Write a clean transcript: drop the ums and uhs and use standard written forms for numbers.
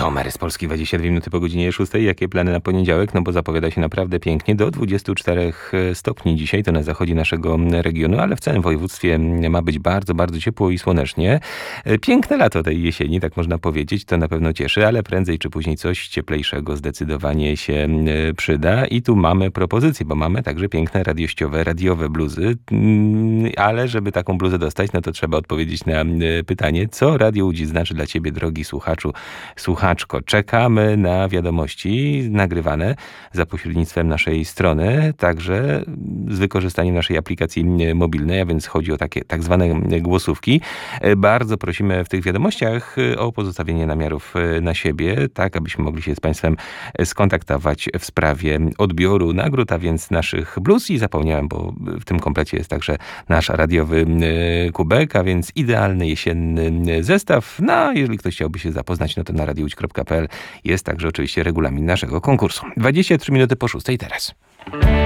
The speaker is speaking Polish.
Żomer z Polski, 22 minuty po godzinie 6. Jakie plany na poniedziałek? No bo zapowiada się naprawdę pięknie. Do 24 stopni dzisiaj to na zachodzie naszego regionu, ale w całym województwie ma być bardzo, bardzo ciepło i słonecznie. Piękne lato tej jesieni, tak można powiedzieć. To na pewno cieszy, ale prędzej czy później coś cieplejszego zdecydowanie się przyda. I tu mamy propozycję, bo mamy także piękne radiowe bluzy. Ale żeby taką bluzę dostać, no to trzeba odpowiedzieć na pytanie, co Radio Łódź znaczy dla ciebie, drogi słuchaczu, słuchaczko. Czekamy na wiadomości nagrywane za pośrednictwem naszej strony, także z wykorzystaniem naszej aplikacji mobilnej, a więc chodzi o takie tak zwane głosówki. Bardzo prosimy w tych wiadomościach o pozostawienie namiarów na siebie, tak abyśmy mogli się z Państwem skontaktować w sprawie odbioru nagród, a więc naszych bluz. I zapomniałem, bo w tym komplecie jest także nasz radiowy kubek, a więc idealny jesienny zestaw. No, jeżeli ktoś chciałby się zapoznać, no to na radiołódź.pl jest także oczywiście regulamin naszego konkursu. 23 minuty po 6 teraz.